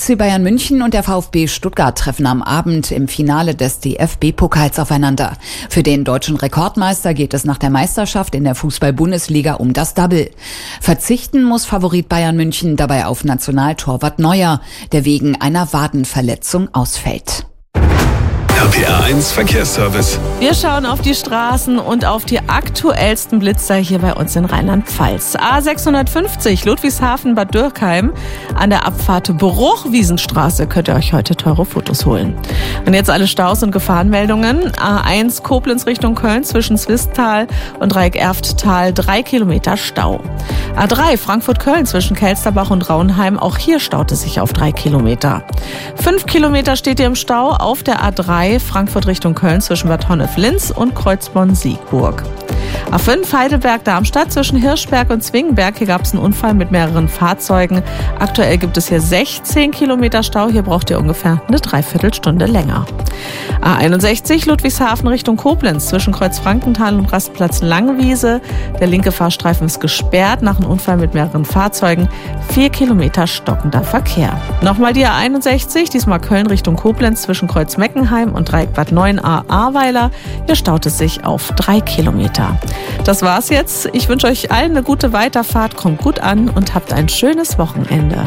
FC Bayern München und der VfB Stuttgart treffen am Abend im Finale des DFB-Pokals aufeinander. Für den deutschen Rekordmeister geht es nach der Meisterschaft in der Fußball-Bundesliga um das Double. Verzichten muss Favorit Bayern München dabei auf Nationaltorwart Neuer, der wegen einer Wadenverletzung ausfällt. RPR 1 Verkehrsservice. Wir schauen auf die Straßen und auf die aktuellsten Blitzer hier bei uns in Rheinland-Pfalz. A650 Ludwigshafen-Bad Dürkheim an der Abfahrt Bruchwiesenstraße könnt ihr euch heute teure Fotos holen. Und jetzt alle Staus und Gefahrenmeldungen. A1 Koblenz Richtung Köln zwischen Swisttal und Dreieck-Erfttal 3 Kilometer Stau. A3 Frankfurt-Köln zwischen Kelsterbach und Raunheim, auch hier staut es sich auf 3 Kilometer. 5 Kilometer steht ihr im Stau auf der A3 Frankfurt Richtung Köln zwischen Bad Honnef-Linz und Kreuzborn-Siegburg. A5 Heidelberg-Darmstadt zwischen Hirschberg und Zwingenberg. Hier gab es einen Unfall mit mehreren Fahrzeugen. Aktuell gibt es hier 16 Kilometer Stau. Hier braucht ihr ungefähr eine Dreiviertelstunde länger. A61 Ludwigshafen Richtung Koblenz zwischen Kreuz-Frankenthal und Rastplatz Langwiese. Der linke Fahrstreifen ist gesperrt nach einem Unfall mit mehreren Fahrzeugen. 4 Kilometer stockender Verkehr. Nochmal die A61, diesmal Köln Richtung Koblenz zwischen Kreuz-Meckenheim und Dreieck Bad 9a Ahrweiler. Hier staut es sich auf 3 Kilometer. Das war's jetzt. Ich wünsche euch allen eine gute Weiterfahrt, kommt gut an und habt ein schönes Wochenende.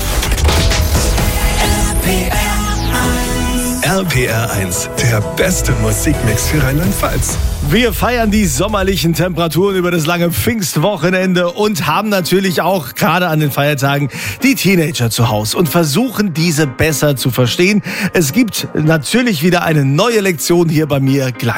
RPR 1, der beste Musikmix für Rheinland-Pfalz. Wir feiern die sommerlichen Temperaturen über das lange Pfingstwochenende und haben natürlich auch gerade an den Feiertagen die Teenager zu Hause und versuchen, diese besser zu verstehen. Es gibt natürlich wieder eine neue Lektion hier bei mir gleich.